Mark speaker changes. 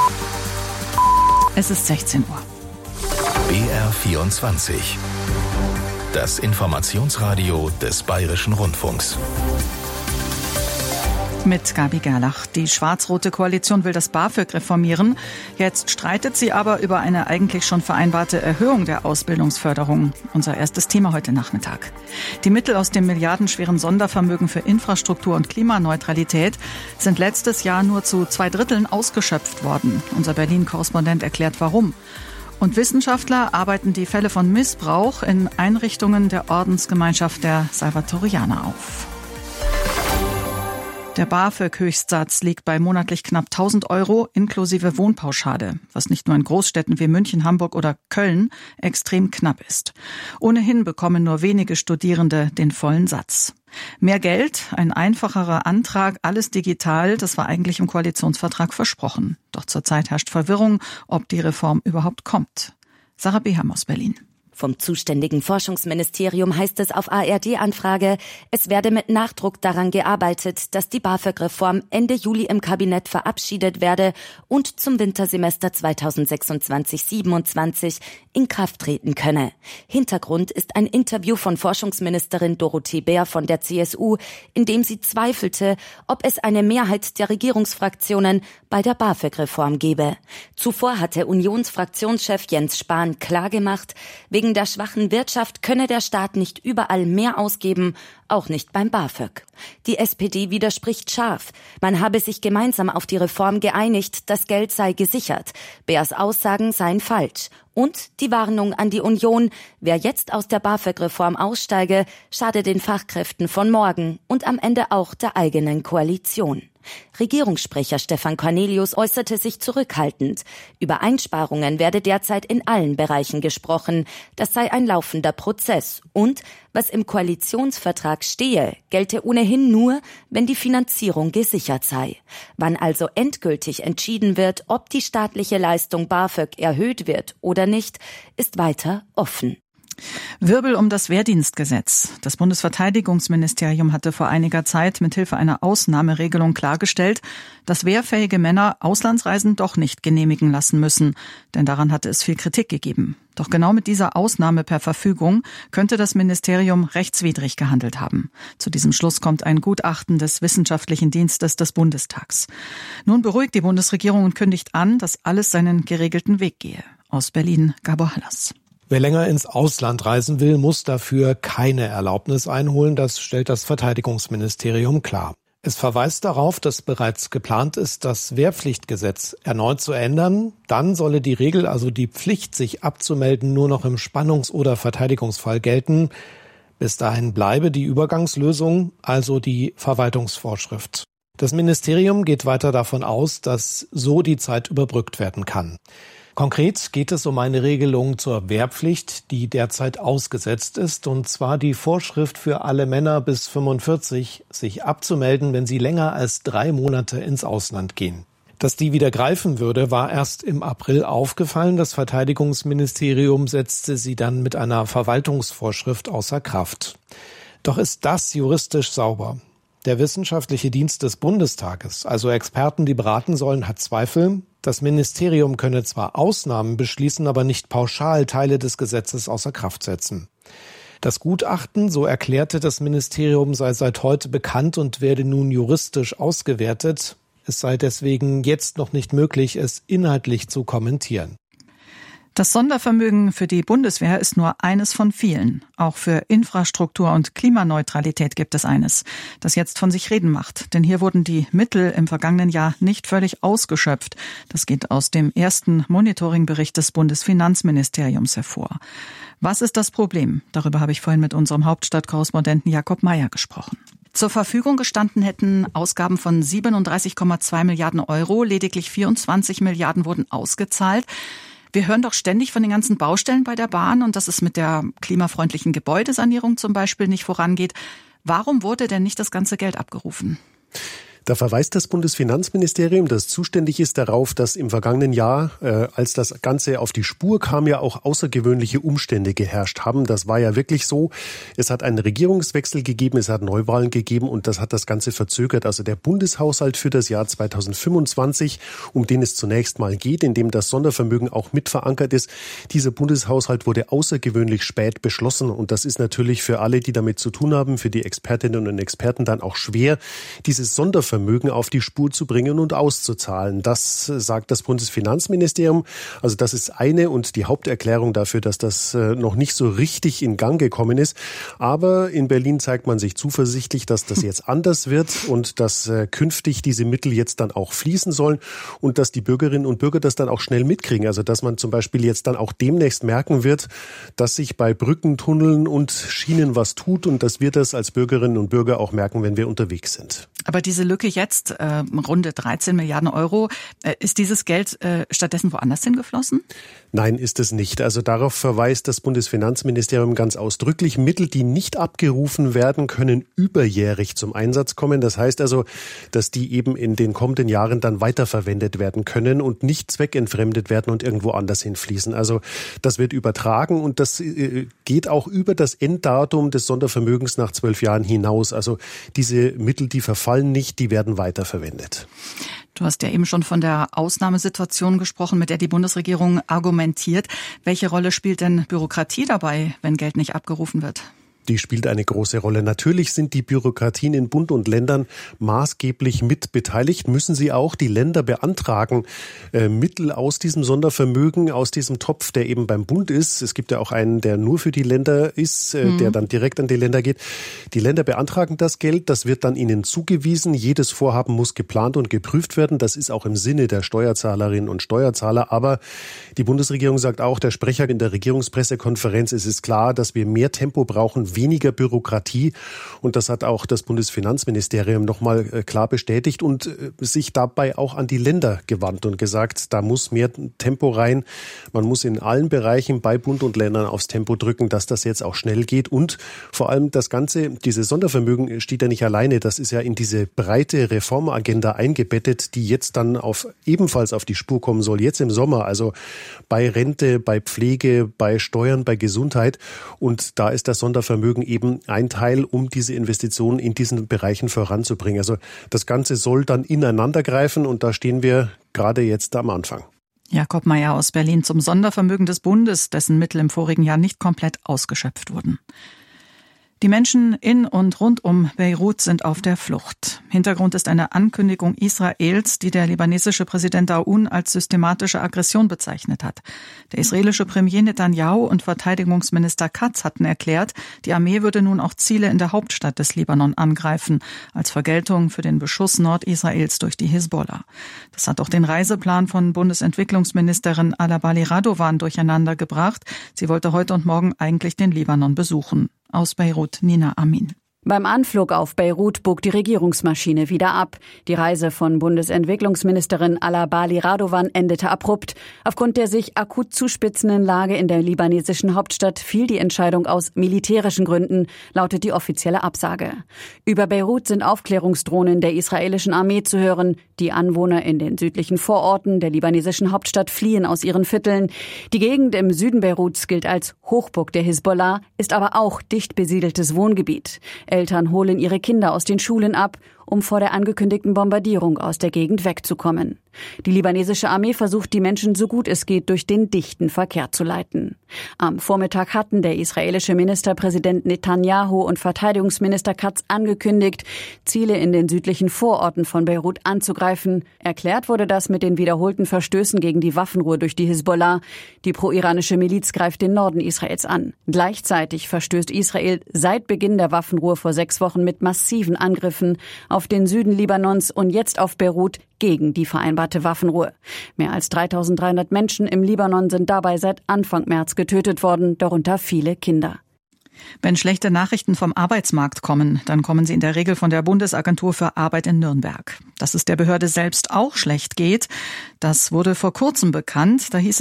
Speaker 1: Es ist 16 Uhr.
Speaker 2: BR24. Das Informationsradio des Bayerischen Rundfunks.
Speaker 1: Mit Gabi Gerlach. Die schwarz-rote Koalition will das BAföG reformieren. Jetzt streitet sie aber über eine eigentlich schon vereinbarte Erhöhung der Ausbildungsförderung. Unser erstes Thema heute Nachmittag. Die Mittel aus dem milliardenschweren Sondervermögen für Infrastruktur und Klimaneutralität sind letztes Jahr nur zu 2/3 ausgeschöpft worden. Unser Berlin-Korrespondent erklärt, warum. Und Wissenschaftler arbeiten die Fälle von Missbrauch in Einrichtungen der Ordensgemeinschaft der Salvatorianer auf. Der BAföG-Höchstsatz liegt bei monatlich knapp 1.000 € inklusive Wohnpauschale, was nicht nur in Großstädten wie München, Hamburg oder Köln extrem knapp ist. Ohnehin bekommen nur wenige Studierende den vollen Satz. Mehr Geld, ein einfacherer Antrag, alles digital, das war eigentlich im Koalitionsvertrag versprochen. Doch zurzeit herrscht Verwirrung, ob die Reform überhaupt kommt. Sarah Beham aus Berlin.
Speaker 3: Vom zuständigen Forschungsministerium heißt es auf ARD-Anfrage, es werde mit Nachdruck daran gearbeitet, dass die BAföG-Reform Ende Juli im Kabinett verabschiedet werde und zum Wintersemester 2026/27 in Kraft treten könne. Hintergrund ist ein Interview von Forschungsministerin Dorothee Bär von der CSU, in dem sie zweifelte, ob es eine Mehrheit der Regierungsfraktionen bei der BAföG-Reform gebe. Zuvor hatte Unionsfraktionschef Jens Spahn klargemacht, wegen der schwachen Wirtschaft könne der Staat nicht überall mehr ausgeben, auch nicht beim BAföG. Die SPD widerspricht scharf. Man habe sich gemeinsam auf die Reform geeinigt, das Geld sei gesichert. Bärs Aussagen seien falsch. Und die Warnung an die Union, wer jetzt aus der BAföG-Reform aussteige, schade den Fachkräften von morgen und am Ende auch der eigenen Koalition. Regierungssprecher Stefan Cornelius äußerte sich zurückhaltend. Über Einsparungen werde derzeit in allen Bereichen gesprochen. Das sei ein laufender Prozess. Und was im Koalitionsvertrag stehe, gelte ohnehin nur, wenn die Finanzierung gesichert sei. Wann also endgültig entschieden wird, ob die staatliche Leistung BAföG erhöht wird oder nicht, ist weiter offen.
Speaker 1: Wirbel um das Wehrdienstgesetz. Das Bundesverteidigungsministerium hatte vor einiger Zeit mit Hilfe einer Ausnahmeregelung klargestellt, dass wehrfähige Männer Auslandsreisen doch nicht genehmigen lassen müssen, denn daran hatte es viel Kritik gegeben. Doch genau mit dieser Ausnahme per Verfügung könnte das Ministerium rechtswidrig gehandelt haben. Zu diesem Schluss kommt ein Gutachten des Wissenschaftlichen Dienstes des Bundestags. Nun beruhigt die Bundesregierung und kündigt an, dass alles seinen geregelten Weg gehe. Aus Berlin, Gabor Hallas.
Speaker 4: Wer länger ins Ausland reisen will, muss dafür keine Erlaubnis einholen. Das stellt das Verteidigungsministerium klar. Es verweist darauf, dass bereits geplant ist, das Wehrpflichtgesetz erneut zu ändern. Dann solle die Regel, also die Pflicht, sich abzumelden, nur noch im Spannungs- oder Verteidigungsfall gelten. Bis dahin bleibe die Übergangslösung, also die Verwaltungsvorschrift. Das Ministerium geht weiter davon aus, dass so die Zeit überbrückt werden kann. Konkret geht es um eine Regelung zur Wehrpflicht, die derzeit ausgesetzt ist, und zwar die Vorschrift für alle Männer bis 45, sich abzumelden, wenn sie länger als 3 Monate ins Ausland gehen. Dass die wieder greifen würde, war erst im April aufgefallen. Das Verteidigungsministerium setzte sie dann mit einer Verwaltungsvorschrift außer Kraft. Doch ist das juristisch sauber? Der Wissenschaftliche Dienst des Bundestages, also Experten, die beraten sollen, hat Zweifel. Das Ministerium könne zwar Ausnahmen beschließen, aber nicht pauschal Teile des Gesetzes außer Kraft setzen. Das Gutachten, so erklärte das Ministerium, sei seit heute bekannt und werde nun juristisch ausgewertet. Es sei deswegen jetzt noch nicht möglich, es inhaltlich zu kommentieren.
Speaker 1: Das Sondervermögen für die Bundeswehr ist nur eines von vielen. Auch für Infrastruktur und Klimaneutralität gibt es eines, das jetzt von sich reden macht. Denn hier wurden die Mittel im vergangenen Jahr nicht völlig ausgeschöpft. Das geht aus dem ersten Monitoringbericht des Bundesfinanzministeriums hervor. Was ist das Problem? Darüber habe ich vorhin mit unserem Hauptstadtkorrespondenten Jakob Meyer gesprochen. Zur Verfügung gestanden hätten Ausgaben von 37,2 Milliarden Euro. Lediglich 24 Milliarden wurden ausgezahlt. Wir hören doch ständig von den ganzen Baustellen bei der Bahn und dass es mit der klimafreundlichen Gebäudesanierung zum Beispiel nicht vorangeht. Warum wurde denn nicht das ganze Geld abgerufen?
Speaker 5: Da verweist das Bundesfinanzministerium, das zuständig ist, darauf, dass im vergangenen Jahr, als das Ganze auf die Spur kam, ja auch außergewöhnliche Umstände geherrscht haben. Das war ja wirklich so. Es hat einen Regierungswechsel gegeben, es hat Neuwahlen gegeben und das hat das Ganze verzögert. Also der Bundeshaushalt für das Jahr 2025, um den es zunächst mal geht, in dem das Sondervermögen auch mit verankert ist, dieser Bundeshaushalt wurde außergewöhnlich spät beschlossen und das ist natürlich für alle, die damit zu tun haben, für die Expertinnen und Experten dann auch schwer, dieses Sondervermögen auf die Spur zu bringen und auszuzahlen. Das sagt das Bundesfinanzministerium. Also das ist eine und die Haupterklärung dafür, dass das noch nicht so richtig in Gang gekommen ist. Aber in Berlin zeigt man sich zuversichtlich, dass das jetzt anders wird und dass künftig diese Mittel jetzt dann auch fließen sollen und dass die Bürgerinnen und Bürger das dann auch schnell mitkriegen. Also dass man zum Beispiel jetzt dann auch demnächst merken wird, dass sich bei Brücken, Tunneln und Schienen was tut und dass wir das als Bürgerinnen und Bürger auch merken, wenn wir unterwegs sind.
Speaker 1: Aber diese Lücke jetzt, runde 13 Milliarden Euro, ist dieses Geld stattdessen woanders hingeflossen?
Speaker 5: Nein, ist es nicht. Also darauf verweist das Bundesfinanzministerium ganz ausdrücklich. Mittel, die nicht abgerufen werden, können überjährig zum Einsatz kommen. Das heißt also, dass die eben in den kommenden Jahren dann weiterverwendet werden können und nicht zweckentfremdet werden und irgendwo anders hinfließen. Also das wird übertragen und das geht auch über das Enddatum des Sondervermögens nach 12 Jahren hinaus. Also diese Mittel, die verfallen nicht, die werden weiterverwendet.
Speaker 1: Du hast ja eben schon von der Ausnahmesituation gesprochen, mit der die Bundesregierung argumentiert. Welche Rolle spielt denn Bürokratie dabei, wenn Geld nicht abgerufen wird?
Speaker 5: Die spielt eine große Rolle. Natürlich sind die Bürokratien in Bund und Ländern maßgeblich mit beteiligt, müssen sie auch. Die Länder beantragen Mittel aus diesem Sondervermögen, aus diesem Topf, der eben beim Bund ist. Es gibt ja auch einen, der nur für die Länder ist, der dann direkt an die Länder geht. Die Länder beantragen das Geld, das wird dann ihnen zugewiesen. Jedes Vorhaben muss geplant und geprüft werden. Das ist auch im Sinne der Steuerzahlerinnen und Steuerzahler. Aber die Bundesregierung sagt auch, der Sprecher in der Regierungspressekonferenz, es ist klar, dass wir mehr Tempo brauchen, weniger Bürokratie. Und das hat auch das Bundesfinanzministerium nochmal klar bestätigt und sich dabei auch an die Länder gewandt und gesagt, da muss mehr Tempo rein. Man muss in allen Bereichen bei Bund und Ländern aufs Tempo drücken, dass das jetzt auch schnell geht. Und vor allem das Ganze, dieses Sondervermögen steht ja nicht alleine. Das ist ja in diese breite Reformagenda eingebettet, die jetzt dann ebenfalls auf die Spur kommen soll, jetzt im Sommer. Also bei Rente, bei Pflege, bei Steuern, bei Gesundheit. Und da ist das Sondervermögen eben ein Teil, um diese Investitionen in diesen Bereichen voranzubringen. Also das Ganze soll dann ineinander greifen und da stehen wir gerade jetzt am Anfang.
Speaker 1: Jakob Mayer aus Berlin zum Sondervermögen des Bundes, dessen Mittel im vorigen Jahr nicht komplett ausgeschöpft wurden. Die Menschen in und rund um Beirut sind auf der Flucht. Hintergrund ist eine Ankündigung Israels, die der libanesische Präsident Aoun als systematische Aggression bezeichnet hat. Der israelische Premier Netanyahu und Verteidigungsminister Katz hatten erklärt, die Armee würde nun auch Ziele in der Hauptstadt des Libanon angreifen, als Vergeltung für den Beschuss Nordisraels durch die Hisbollah. Das hat auch den Reiseplan von Bundesentwicklungsministerin Alabali Radovan durcheinander gebracht. Sie wollte heute und morgen eigentlich den Libanon besuchen. Aus Beirut, Nina Amin.
Speaker 6: Beim Anflug auf Beirut bog die Regierungsmaschine wieder ab. Die Reise von Bundesentwicklungsministerin Alabali Radovan endete abrupt. Aufgrund der sich akut zuspitzenden Lage in der libanesischen Hauptstadt fiel die Entscheidung aus militärischen Gründen, lautet die offizielle Absage. Über Beirut sind Aufklärungsdrohnen der israelischen Armee zu hören. Die Anwohner in den südlichen Vororten der libanesischen Hauptstadt fliehen aus ihren Vierteln. Die Gegend im Süden Beiruts gilt als Hochburg der Hisbollah, ist aber auch dicht besiedeltes Wohngebiet. Eltern holen ihre Kinder aus den Schulen ab, um vor der angekündigten Bombardierung aus der Gegend wegzukommen. Die libanesische Armee versucht, die Menschen so gut es geht durch den dichten Verkehr zu leiten. Am Vormittag hatten der israelische Ministerpräsident Netanyahu und Verteidigungsminister Katz angekündigt, Ziele in den südlichen Vororten von Beirut anzugreifen. Erklärt wurde das mit den wiederholten Verstößen gegen die Waffenruhe durch die Hisbollah. Die pro-iranische Miliz greift den Norden Israels an. Gleichzeitig verstößt Israel seit Beginn der Waffenruhe vor 6 Wochen mit massiven Angriffen auf den Süden Libanons und jetzt auf Beirut gegen die vereinbarte Waffenruhe. Mehr als 3.300 Menschen im Libanon sind dabei seit Anfang März getötet worden, darunter viele Kinder.
Speaker 1: Wenn schlechte Nachrichten vom Arbeitsmarkt kommen, dann kommen sie in der Regel von der Bundesagentur für Arbeit in Nürnberg. Dass es der Behörde selbst auch schlecht geht, das wurde vor kurzem bekannt. Da hieß